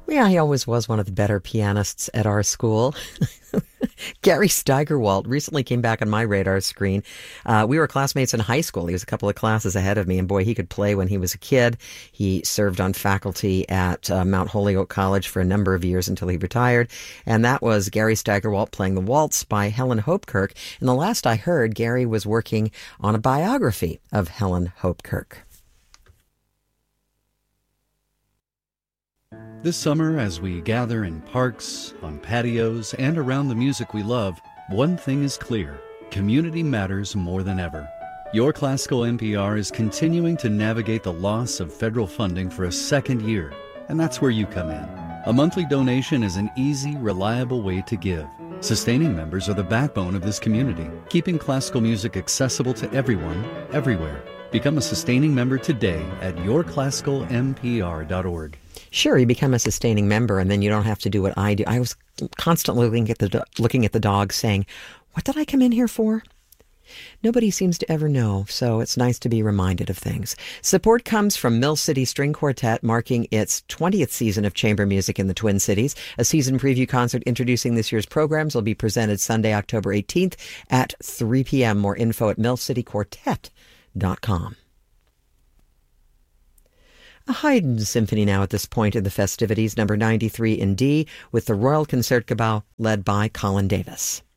Yeah, he always was one of the better pianists at our school. Gary Steigerwalt recently came back on my radar screen. We were classmates in high school. He was a couple of classes ahead of me, and boy, he could play when he was a kid. He served on faculty at Mount Holyoke College for a number of years until he retired, and that was Gary Steigerwalt playing the Waltz by Helen Hopkirk. And the last I heard, Gary was working on a biography of Helen Hopkirk. This summer, as we gather in parks, on patios, and around the music we love, one thing is clear: community matters more than ever. Your Classical NPR is continuing to navigate the loss of federal funding for a second year, and that's where you come in. A monthly donation is an easy, reliable way to give. Sustaining members are the backbone of this community, keeping classical music accessible to everyone, everywhere. Become a sustaining member today at yourclassicalnpr.org. Sure, you become a sustaining member, and then you don't have to do what I do. I was constantly looking at the dog saying, what did I come in here for? Nobody seems to ever know, so it's nice to be reminded of things. Support comes from Mill City String Quartet, marking its 20th season of chamber music in the Twin Cities. A season preview concert introducing this year's programs will be presented Sunday, October 18th at 3 p.m. More info at millcityquartet.com. A Haydn symphony now at this point in the festivities, number 93 in D, with the Royal Concertgebouw led by Colin Davis.